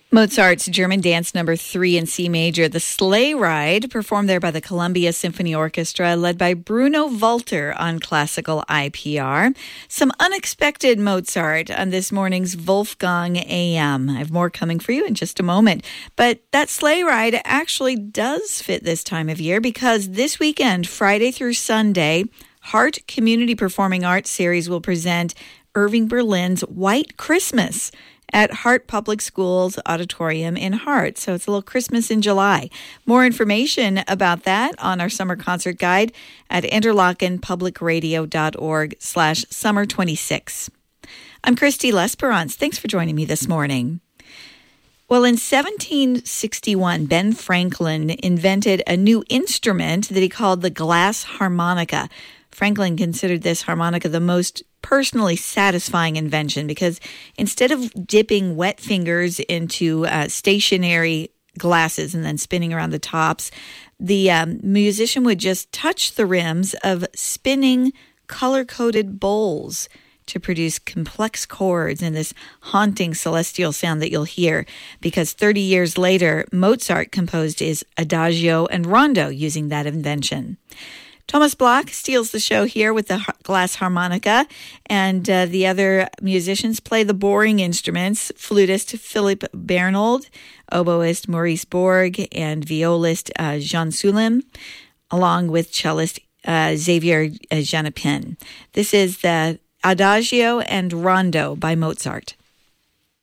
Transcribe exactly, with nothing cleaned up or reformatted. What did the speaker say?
Mozart's German Dance Number three in C Major, The Sleigh Ride, performed there by the Columbia Symphony Orchestra, led by Bruno Walter on classical I P R. Some unexpected Mozart on this morning's Wolfgang A M. I have more coming for you in just a moment. But that sleigh ride actually does fit this time of year because this weekend, Friday through Sunday, Hart Community Performing Arts Series will present Irving Berlin's White Christmas at Hart Public Schools Auditorium in Hart. So it's a little Christmas in July. More information about that on our summer concert guide at interlochenpublicradio.org slash summer 26. I'm Christy Lesperance. Thanks for joining me this morning. Well, in seventeen sixty-one, Ben Franklin invented a new instrument that he called the glass harmonica. Franklin considered this harmonica the most personally satisfying invention because instead of dipping wet fingers into uh, stationary glasses and then spinning around the tops, the um, musician would just touch the rims of spinning color-coded bowls to produce complex chords and this haunting celestial sound that you'll hear because thirty years later, Mozart composed his Adagio and Rondo using that invention. Thomas Bloch steals the show here with the glass harmonica, and uh, the other musicians play the boring instruments, flutist Philip Bernold, oboist Maurice Borg, and violist uh, Jean Sulim, along with cellist uh, Xavier uh, Janopin. This is the Adagio and Rondo by Mozart.